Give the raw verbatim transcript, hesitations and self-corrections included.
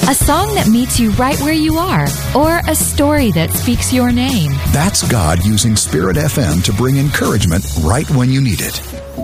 a song that meets you right where you are, or a story that speaks your name. That's God using Spirit F M to bring encouragement right when you need it.